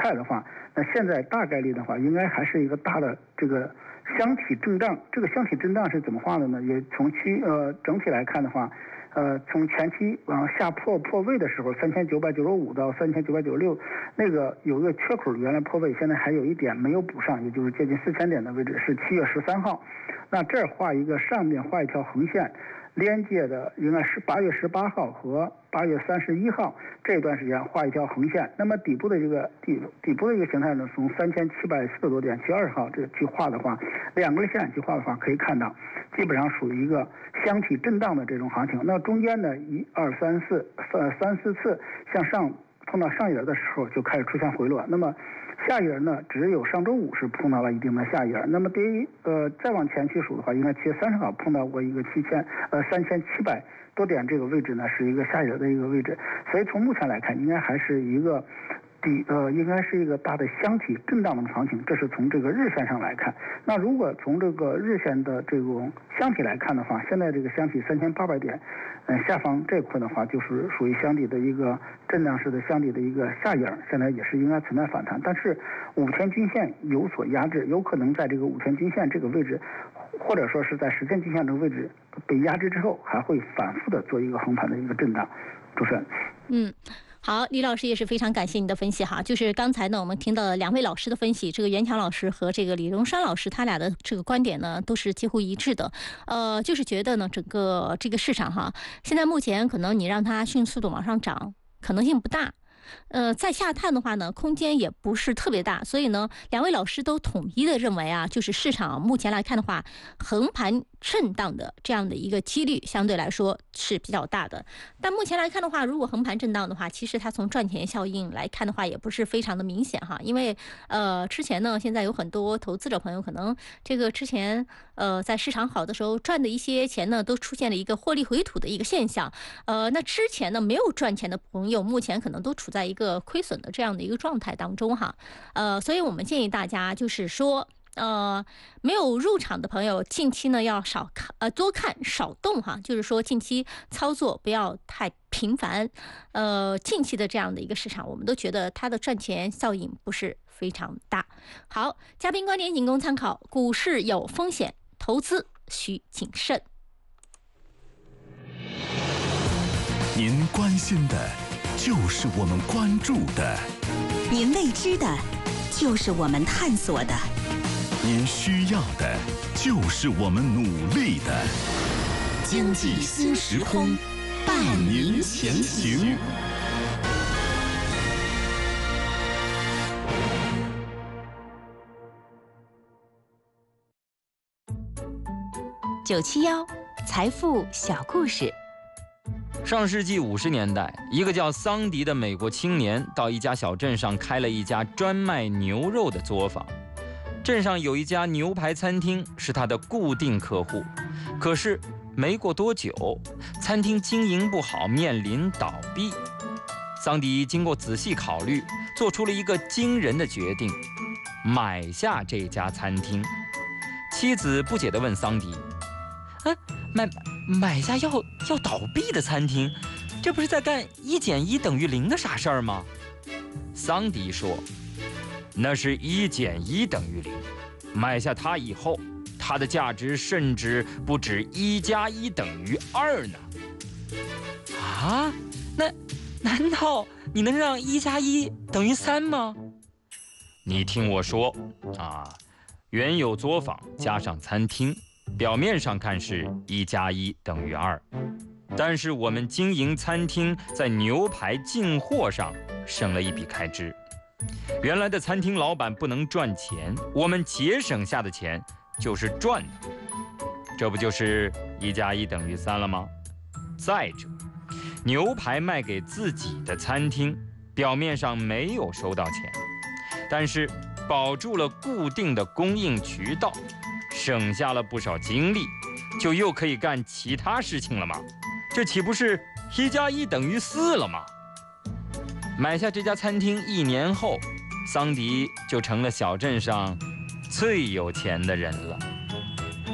态的话，那现在大概率的话，应该还是一个大的这个箱体震荡。这个箱体震荡是怎么画的呢？也从整体来看的话，从前期往下破位的时候，3995到3996，那个有一个缺口，原来破位，现在还有一点没有补上，也就是接近4000点的位置，是7月13号。那这儿画一个，上面画一条横线，连接的应该是8月18号和8月31号这段时间画一条横线。那么底部的这个底部的一个形态呢，从3740多点7月2号这去画的话，两根线去画的话，可以看到基本上属于一个箱体震荡的这种行情。那中间呢，1、2、3、4次向上碰到上沿的时候就开始出现回落。那么下沿呢，只有上周五是碰到了一定的下沿。那么再往前去数的话，应该7月30号碰到过一个3700多点这个位置呢，是一个下沿的一个位置。所以从目前来看，应该还是一个应该是一个大的箱体震荡的行情，这是从这个日线上来看。那如果从这个日线的这种箱体来看的话，现在这个箱体3800点，下方这块的话就是属于箱体的一个震荡式的箱体的一个下沿，现在也是应该存在反弹，但是5天均线有所压制，有可能在这个5天均线这个位置，或者说是在10天均线这个位置被压制之后，还会反复的做一个横盘的一个震荡。主持人。 好，李老师也是非常感谢你的分析哈。就是刚才呢，我们听到了2位老师的分析，这个袁强老师和这个李荣山老师，他俩的这个观点呢，都是几乎一致的。就是觉得呢，整个这个市场哈，现在目前可能你让它迅速的往上涨，可能性不大。再下探的话呢，空间也不是特别大，所以呢，2位老师都统一的认为啊，就是市场目前来看的话，横盘震荡的这样的一个几率相对来说是比较大的。但目前来看的话，如果横盘震荡的话，其实它从赚钱效应来看的话，也不是非常的明显哈。因为之前呢，现在有很多投资者朋友可能这个之前在市场好的时候赚的一些钱呢，都出现了一个获利回吐的一个现象。那之前呢没有赚钱的朋友，目前可能都处在一个亏损的这样的一个状态当中哈。所以我们建议大家就是说，没有入场的朋友，近期呢要多看少动哈，就是说近期操作不要太频繁。近期的这样的一个市场，我们都觉得它的赚钱效应不是非常大。好，嘉宾观点仅供参考，股市有风险，投资需谨慎。 您关心的就是我们关注的， 您未知的就是我们探索的， 您需要的就是我们努力的。经济新时空，伴您前行。 971财富小故事。 上世纪50年代，一个叫桑迪的美国青年到一家小镇上开了一家专卖牛肉的作坊。镇上有一家牛排餐厅是他的固定客户，可是没过多久，餐厅经营不好，面临倒闭。桑迪经过仔细考虑，做出了一个惊人的决定：买下这家餐厅。妻子不解地问桑迪：买下要倒闭的餐厅，这不是在干1减1等于0的傻事儿吗？桑迪说，那是1减1等于0，买下它以后，它的价值甚至不止1加1等于2呢。啊，那难道你能让1加1等于3吗？你听我说啊，原有作坊加上餐厅，表面上看是1加1等于2，但是我们经营餐厅在牛排进货上省了一笔开支。原来的餐厅老板不能赚钱，我们节省下的钱就是赚的，这不就是1加1等于3了吗？再者，牛排卖给自己的餐厅，表面上没有收到钱，但是保住了固定的供应渠道，省下了不少精力，就又可以干其他事情了吗？这岂不是1加1等于4了吗？买下这家餐厅1年后，桑迪就成了小镇上最有钱的人了。